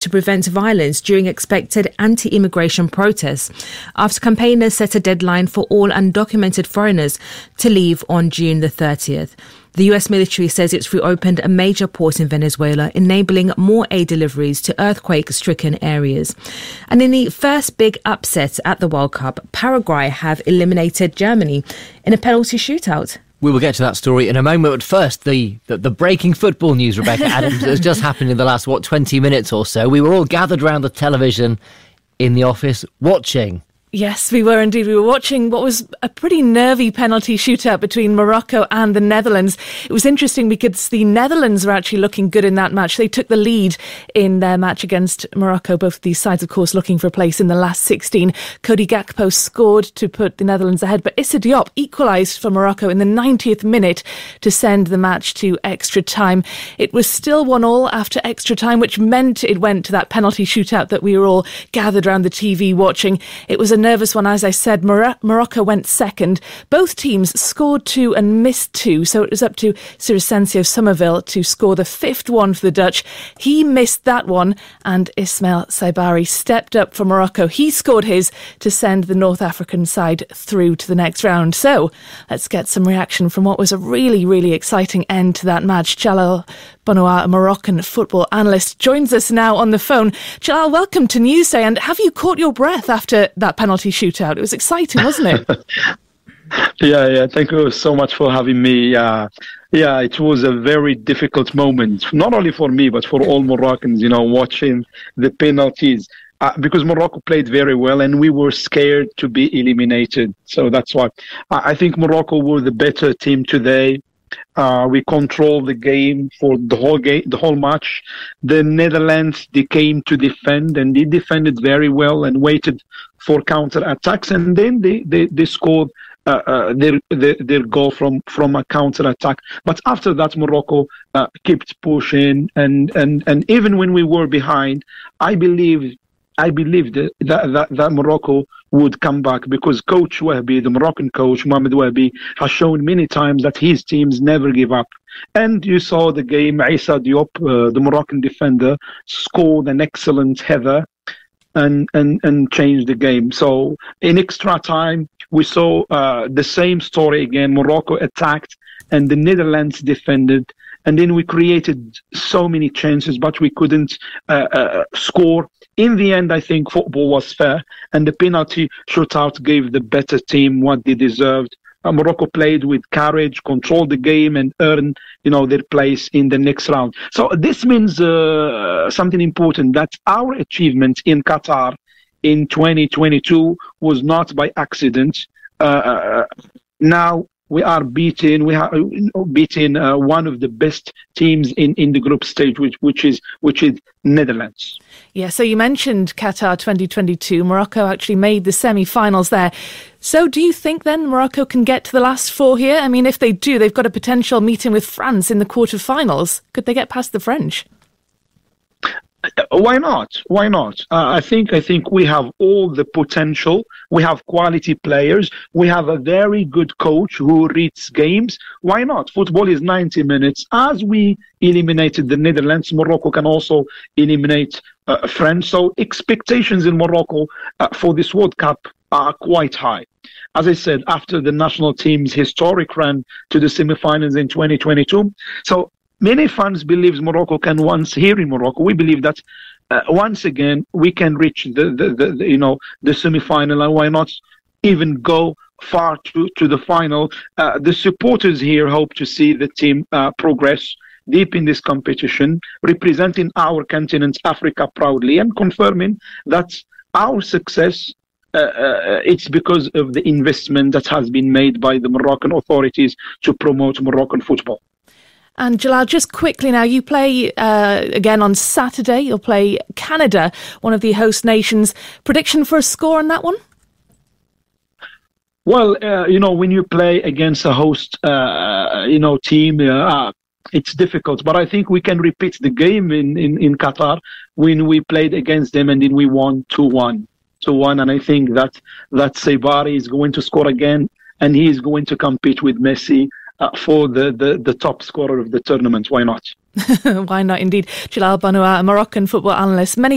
to prevent violence during expected anti-immigration protests, after campaigners set a deadline for all undocumented foreigners to leave on June the 30th. The US military says it's reopened a major port in Venezuela, enabling more aid deliveries to earthquake-stricken areas. And in the first big upset at the World Cup, Paraguay have eliminated Germany in a penalty shootout. We will get to that story in a moment, but first, the breaking football news, Rebecca Adams, that has just happened in the last, 20 minutes or so. We were all gathered around the television in the office watching. Yes, we were indeed. We were watching what was a pretty nervy penalty shootout between Morocco and the Netherlands. It was interesting because the Netherlands were actually looking good in that match. They took the lead in their match against Morocco. Both of these sides, of course, looking for a place in the last 16. Cody Gakpo scored to put the Netherlands ahead, but Issa Diop equalised for Morocco in the 90th minute to send the match to extra time. It was still 1-1 after extra time, which meant it went to that penalty shootout that we were all gathered around the TV watching. It was a nervous one, as I said. Morocco went second. Both teams scored 2 and missed 2, so it was up to Siricencio Somerville to score the 5th one for the Dutch. He missed that one, and Ismail Saibari stepped up for Morocco. He scored his to send the North African side through to the next round. So let's get some reaction from what was a really, really exciting end to that match. Jalal Bonoa, a Moroccan football analyst, joins us now on the phone. Jalal, welcome to Newsday, and have you caught your breath after that penalty shootout? It was exciting, wasn't it? Yeah. Thank you so much for having me. It was a very difficult moment, not only for me, but for all Moroccans, watching the penalties. Because Morocco played very well and we were scared to be eliminated. So that's why I think Morocco were the better team today. We controlled the game for the whole match. The Netherlands, they came to defend, and they defended very well and waited for counter attacks, and then they scored their goal from a counter attack. But after that, Morocco kept pushing, and even when we were behind, I believed that Morocco would come back, because Coach Wahbi, the Moroccan coach, Mohamed Wahbi, has shown many times that his teams never give up. And you saw the game, Issa Diop, the Moroccan defender, scored an excellent header and changed the game. So in extra time, we saw the same story again. Morocco attacked and the Netherlands defended. And then we created so many chances, but we couldn't score. In the end, I think football was fair, and the penalty shootout gave the better team what they deserved. Morocco played with courage, controlled the game, and earned, their place in the next round. So this means something important, that our achievement in Qatar in 2022 was not by accident. Now we are beating one of the best teams in the group stage, which is Netherlands. Yeah, so you mentioned Qatar 2022. Morocco actually made the semi-finals there. So do you think then Morocco can get to the last 4 here? I mean, if they do, they've got a potential meeting with France in the quarterfinals. Could they get past the French? Why not? I think we have all the potential. We have quality players. We have a very good coach who reads games. Why not? Football is 90 minutes. As we eliminated the Netherlands, Morocco can also eliminate France. So expectations in Morocco for this World Cup are quite high. As I said, after the national team's historic run to the semi-finals in 2022. So many fans believe Morocco can once, here in Morocco, we believe that once again we can reach the semi-final, and why not even go far to the final. The supporters here hope to see the team progress deep in this competition, representing our continent, Africa, proudly, and confirming that our success it's because of the investment that has been made by the Moroccan authorities to promote Moroccan football. And Jalal, just quickly now, you play again on Saturday. You'll play Canada, one of the host nations. Prediction for a score on that one? Well, when you play against a host, team, it's difficult. But I think we can repeat the game in Qatar when we played against them and then we won 2-1. And I think that Saibari is going to score again, and he is going to compete with Messi for the top scorer of the tournament. Why not? Why not, indeed. Jalal Bonoa, a Moroccan football analyst. Many